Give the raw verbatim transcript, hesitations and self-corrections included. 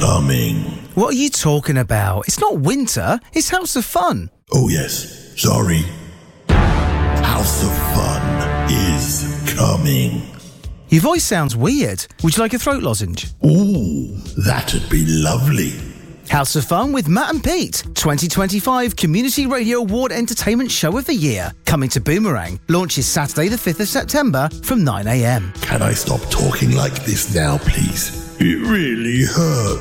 coming. What are you talking about? It's not winter, it's House of Fun. Oh yes, sorry. House of Fun is coming. Your voice sounds weird. Would you like a throat lozenge? Ooh, that'd be lovely. House of Fun with Matt and Pete, twenty twenty-five Community Radio Award Entertainment Show of the Year. Coming to Boomerang. Launches Saturday the fifth of September from nine a.m. Can I stop talking like this now, please? It really hurts.